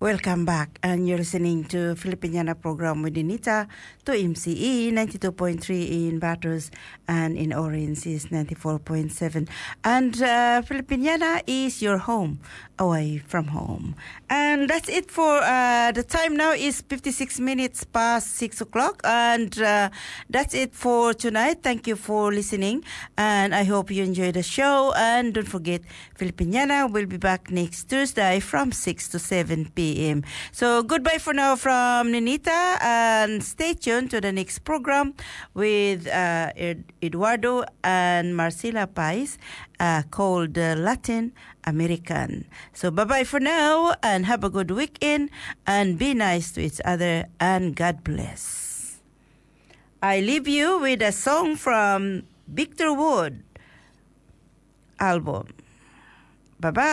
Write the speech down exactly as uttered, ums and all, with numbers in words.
Welcome back, and you're listening to Filipiniana program with Anita to M C E ninety-two point three in Batos, and in Orange is ninety-four point seven. And uh, Filipiniana is your home away from home. And that's it for uh, the time now is fifty-six minutes past six o'clock, and uh, that's it for tonight. Thank you for listening, and I hope you enjoyed the show. And don't forget, Filipiniana will be back next Tuesday from six to seven p.m. So goodbye for now from Ninita, and stay tuned to the next program with uh, Ed- Eduardo and Marcela Pais, uh, called uh, Latin American. So bye-bye for now, and have a good weekend, and be nice to each other, and God bless. I leave you with a song from Victor Wood album. Bye-bye.